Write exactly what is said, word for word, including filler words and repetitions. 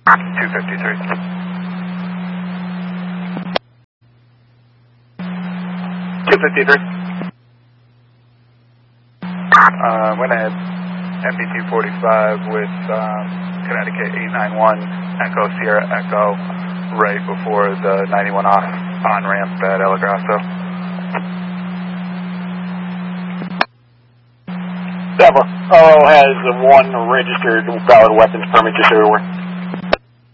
two fifty-three. two fifty-three. Uh, went ahead, M B two forty-five with um, Connecticut eight nine one, Echo Sierra Echo, right before the ninety-one off on-ramp at El Grasso. Denver, O has one registered valid weapons permit, just so you're aware.